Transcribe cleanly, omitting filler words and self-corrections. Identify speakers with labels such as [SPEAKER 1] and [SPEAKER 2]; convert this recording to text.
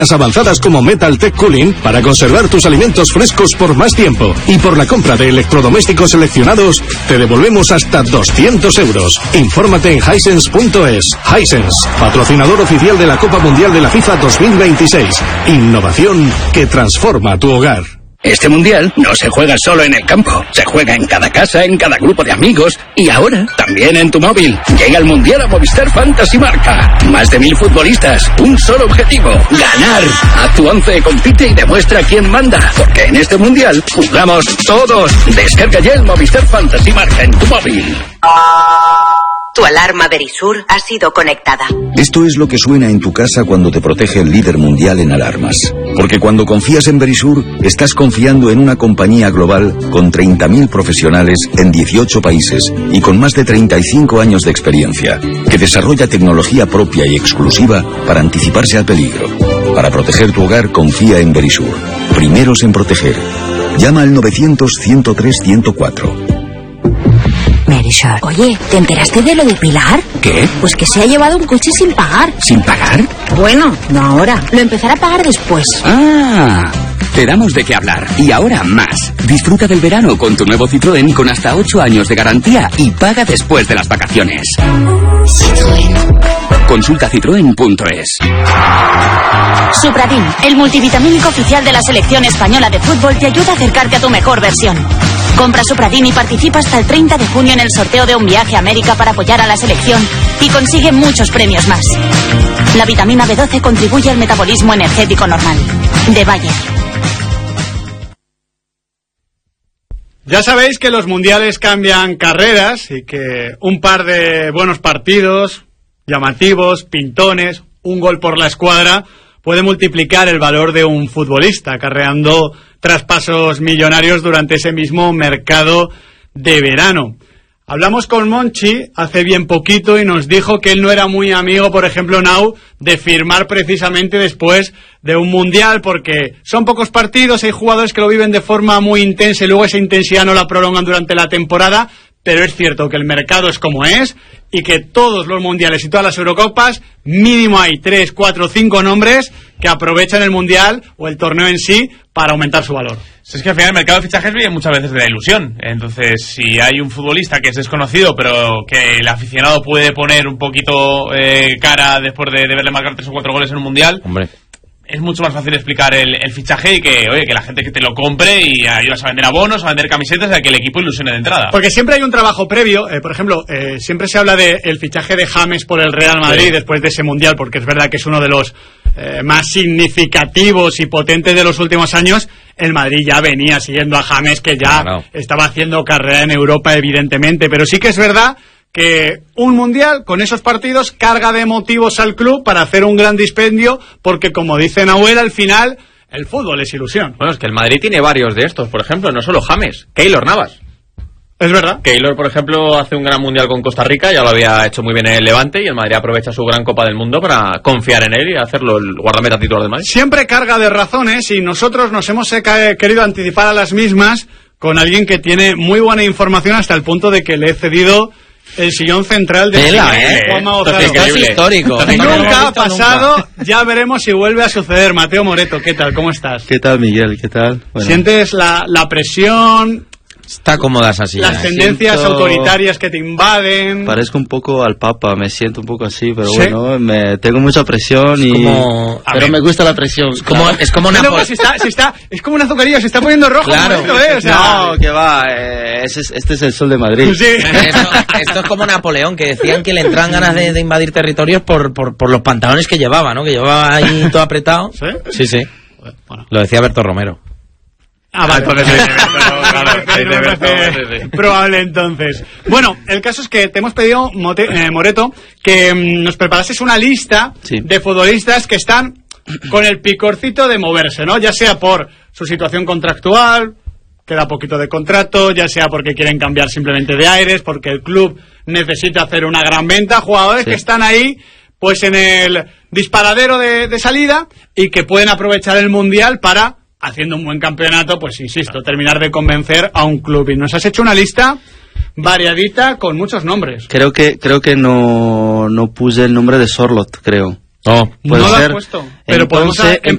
[SPEAKER 1] avanzadas como Metal Tech Cooling para conservar tus alimentos frescos por más tiempo. Y por la compra de electrodomésticos seleccionados, te devolvemos hasta 200 euros. Infórmate en Hisense.es. Hisense, patrocinador oficial de la Copa Mundial de la FIFA 2026. Innovación que transforma tu hogar.
[SPEAKER 2] Este mundial no se juega solo en el campo, se juega en cada casa, en cada grupo de amigos y ahora también en tu móvil. Llega el mundial a Movistar Fantasy Marca. Más de 1000 futbolistas, un solo objetivo, ganar. Haz tu 11, compite y demuestra quién manda, porque en este mundial jugamos todos. Descarga ya el Movistar Fantasy Marca en tu móvil.
[SPEAKER 3] Tu alarma Verisur ha sido conectada.
[SPEAKER 4] Esto es lo que suena en tu casa cuando te protege el líder mundial en alarmas. Porque cuando confías en Verisur, estás confiando en una compañía global con 30.000 profesionales en 18 países y con más de 35 años de experiencia, que desarrolla tecnología propia y exclusiva para anticiparse al peligro. Para proteger tu hogar, confía en Verisur. Primeros en proteger. Llama al 900-103-104.
[SPEAKER 5] Verisur. Oye, ¿te enteraste de lo de Pilar?
[SPEAKER 2] ¿Qué?
[SPEAKER 5] Pues que se ha llevado un coche sin pagar.
[SPEAKER 2] ¿Sin pagar?
[SPEAKER 5] Bueno, no ahora. Lo empezará a pagar después.
[SPEAKER 2] Ah, te damos de qué hablar. Y ahora más. Disfruta del verano con tu nuevo Citroën con hasta 8 años de garantía y paga después de las vacaciones. Citroën. Consulta citroen.es.
[SPEAKER 6] Supradin, el multivitamínico oficial de la selección española de fútbol, te ayuda a acercarte a tu mejor versión. Compra Supradin y participa hasta el 30 de junio en el sorteo de un viaje a América para apoyar a la selección y consigue muchos premios más. La vitamina B12 contribuye al metabolismo energético normal. De Bayer.
[SPEAKER 7] Ya sabéis que los mundiales cambian carreras y que un par de buenos partidos, llamativos, pintones, un gol por la escuadra, puede multiplicar el valor de un futbolista, acarreando traspasos millonarios durante ese mismo mercado de verano. Hablamos con Monchi hace bien poquito y nos dijo que él no era muy amigo, por ejemplo, Nau, de firmar precisamente después de un mundial, porque son pocos partidos, hay jugadores que lo viven de forma muy intensa y luego esa intensidad no la prolongan durante la temporada, pero es cierto que el mercado es como es y que todos los mundiales y todas las Eurocopas mínimo hay 3, 4, 5 nombres que aprovechan el mundial o el torneo en sí para aumentar su valor.
[SPEAKER 8] Es que al final el mercado de fichajes viene muchas veces de la ilusión. Entonces, si hay un futbolista que es desconocido, pero que el aficionado puede poner un poquito cara después de verle marcar 3 o 4 goles en un mundial, hombre, es mucho más fácil explicar el fichaje y que, oye, que la gente que te lo compre y ayudas a vender abonos, a vender camisetas, a que el equipo ilusione de entrada.
[SPEAKER 7] Porque siempre hay un trabajo previo, por ejemplo, siempre se habla del fichaje de James por el Real Madrid después de ese mundial, porque es verdad que es uno de los más significativos y potentes de los últimos años. El Madrid ya venía siguiendo a James, que ya estaba haciendo carrera en Europa, evidentemente, pero sí que es verdad que un mundial con esos partidos carga de motivos al club para hacer un gran dispendio, porque como dice Nahuel, al final el fútbol es ilusión.
[SPEAKER 9] Bueno, es que el Madrid tiene varios de estos, por ejemplo, no solo James, Keylor Navas.
[SPEAKER 7] Es verdad.
[SPEAKER 9] Keylor, por ejemplo, hace un gran mundial con Costa Rica, ya lo había hecho muy bien en el Levante, y el Madrid aprovecha su gran Copa del Mundo para confiar en él y hacerlo el guardameta titular del Madrid.
[SPEAKER 7] Siempre carga de razones y nosotros nos hemos querido anticipar a las mismas con alguien que tiene muy buena información, hasta el punto de que le he cedido el sillón central de Juanma Ozaro.
[SPEAKER 9] Esto es histórico.
[SPEAKER 7] Nunca ha pasado, ya veremos si vuelve a suceder. Mateo Moreto, ¿qué tal? ¿Cómo estás?
[SPEAKER 10] ¿Qué tal, Miguel? ¿Qué tal?
[SPEAKER 7] Bueno. ¿Sientes la presión?
[SPEAKER 10] Está cómoda esa silla.
[SPEAKER 7] Las tendencias autoritarias que te invaden.
[SPEAKER 10] Parezco un poco al Papa, me siento un poco así, pero
[SPEAKER 7] ¿sí?
[SPEAKER 10] Bueno, tengo mucha presión pero me gusta la presión.
[SPEAKER 9] Es como
[SPEAKER 7] es como una azucarilla, se está poniendo rojo.
[SPEAKER 9] Claro.
[SPEAKER 7] O sea,
[SPEAKER 10] no, que va, este es el sol de Madrid.
[SPEAKER 7] Sí.
[SPEAKER 11] Esto es como Napoleón, que decían que le entraban ganas de invadir territorios por los pantalones que llevaba, ¿no? Que llevaba ahí todo apretado.
[SPEAKER 7] ¿Sí?
[SPEAKER 11] Sí. Bueno. Lo decía Berto Romero.
[SPEAKER 7] Vale. Probable entonces. Bueno, el caso es que te hemos pedido, Moreto, que nos preparases una lista de futbolistas que están con el picorcito de moverse, ¿no? Ya sea por su situación contractual, queda poquito de contrato, ya sea porque quieren cambiar simplemente de aires, porque el club necesita hacer una gran venta, jugadores que están ahí pues en el disparadero de salida y que pueden aprovechar el mundial para, haciendo un buen campeonato, pues insisto, terminar de convencer a un club. Y nos has hecho una lista variadita con muchos nombres.
[SPEAKER 10] Creo que no puse el nombre de Sorloth, creo.
[SPEAKER 11] No
[SPEAKER 7] lo has puesto. Pero podemos